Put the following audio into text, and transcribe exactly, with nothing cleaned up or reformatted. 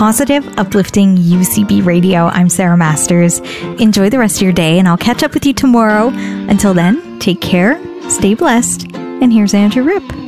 positive, uplifting U C B Radio. I'm Sarah Masters. Enjoy the rest of your day, and I'll catch up with you tomorrow. Until then, take care, stay blessed, and here's Andrew Ripp.